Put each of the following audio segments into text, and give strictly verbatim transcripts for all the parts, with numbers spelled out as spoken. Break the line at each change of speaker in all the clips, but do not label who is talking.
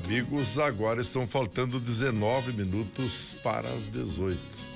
Amigos, agora estão faltando dezenove minutos para as dezoito.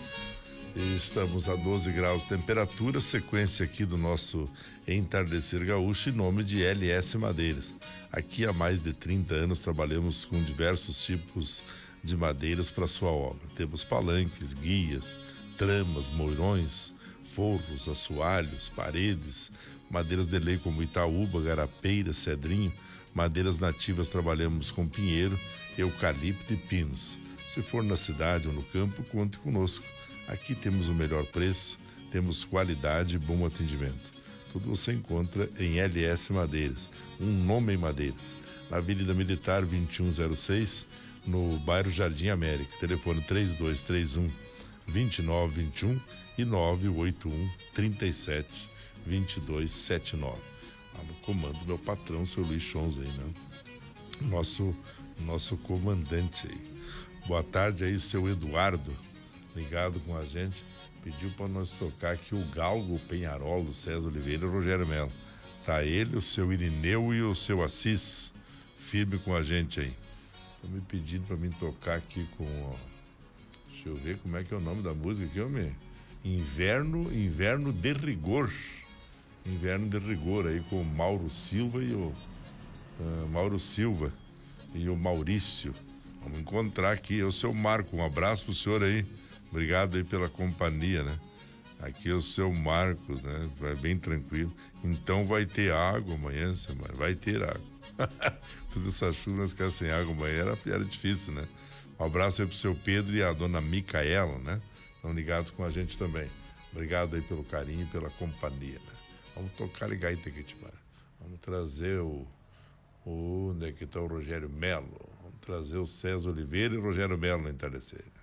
E estamos a doze graus de temperatura, sequência aqui do nosso Entardecer Gaúcho em nome de L S Madeiras. Aqui há mais de trinta anos trabalhamos com diversos tipos de madeiras para sua obra. Temos palanques, guias, tramas, moirões, forros, assoalhos, paredes, madeiras de lei como Itaúba, garapeira, cedrinho. Madeiras nativas trabalhamos com pinheiro, eucalipto e pinos. Se for na cidade ou no campo, conte conosco. Aqui temos o melhor preço, temos qualidade e bom atendimento. Tudo você encontra em L S Madeiras, um nome em madeiras. Na Avenida Militar vinte e um zero seis, no bairro Jardim América. Telefone três dois três um, dois nove dois um e nove oito um, três sete, dois dois sete nove. Ah, no comando, meu patrão, seu Luiz Chons aí, né? Nosso, nosso comandante aí. Boa tarde aí, seu Eduardo, ligado com a gente. Pediu para nós tocar aqui o Galgo, o Penharol, o César Oliveira e o Rogério Melo. Tá ele, o seu Irineu e o seu Assis, firme com a gente aí. Estão me pedindo para mim tocar aqui com, ó, deixa eu ver como é que é o nome da música aqui, homem. Inverno, Inverno de Rigor. Inverno de Rigor aí com o Mauro Silva e o uh, Mauro Silva e o Maurício. Vamos encontrar aqui, é o seu Marco, um abraço pro senhor aí, obrigado aí pela companhia, né? Aqui é o seu Marcos, né? Vai bem tranquilo. Então vai ter água amanhã, semana, vai ter água. Toda essa chuva nós ficamos sem água amanhã, era, era difícil, né? Um abraço aí pro seu Pedro e a dona Micaela, né? Estão ligados com a gente também. Obrigado aí pelo carinho e pela companhia, né? Vamos tocar e gaita aqui, Timara. Vamos trazer o, o... Onde é que está o Rogério Melo? Vamos trazer o César Oliveira e o Rogério Melo no entardecer.